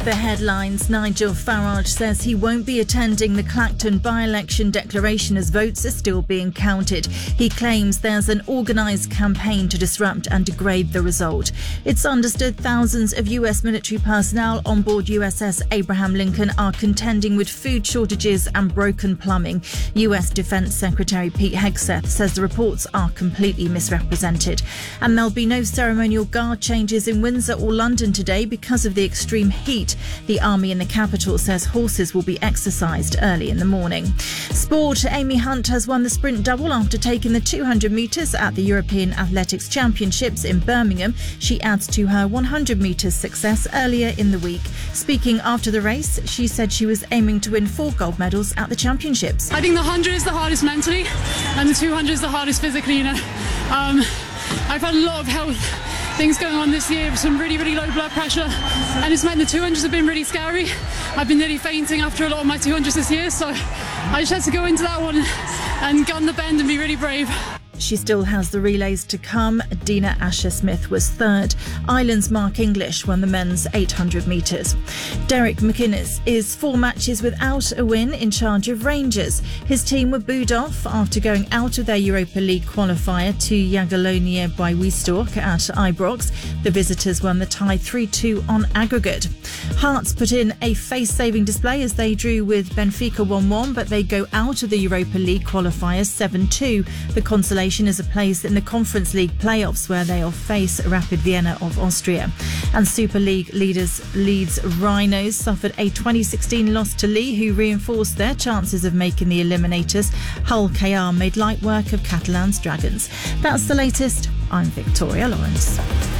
the headlines. Nigel Farage says he won't be attending the Clacton by-election declaration as votes are still being counted. He claims there's an organised campaign to disrupt and degrade the result. It's understood thousands of US military personnel on board USS Abraham Lincoln are contending with food shortages and broken plumbing. US Defence Secretary Pete Hegseth says the reports are completely misrepresented. And there'll be no ceremonial guard changes in Windsor or London today because of the extreme heat. The Army in the capital says horses will be exercised early in the morning. Sport, Amy Hunt has won the sprint double after taking the 200 metres at the European Athletics Championships in Birmingham. She adds to her 100 metres success earlier in the week. Speaking after the race, she said she was aiming to win 4 gold medals at the championships. I think the 100 is the hardest mentally and the 200 is the hardest physically. I've had a lot of health things going on this year, some really low blood pressure, and it's meant the 200s have been really scary. I've been nearly fainting after a lot of my 200s this year, so I just had to go into that one and gun the bend and be really brave. She still has the relays to come. Dina Asher-Smith was third. Ireland's Mark English won the men's 800 metres. Derek McInnes is 4 matches without a win in charge of Rangers. His team were booed off after going out of their Europa League qualifier to Jagiellonia by Wistorp at Ibrox. The visitors won the tie 3-2 on aggregate. Hearts put in a face-saving display as they drew with Benfica 1-1, but they go out of the Europa League qualifiers 7-2. The consolation is a place in the Conference League playoffs where they'll face Rapid Vienna of Austria. And Super League leaders Leeds Rhinos suffered a 2016 loss to Lee, who reinforced their chances of making the eliminators. Hull KR made light work of Catalan's Dragons. That's the latest. I'm Victoria Lawrence.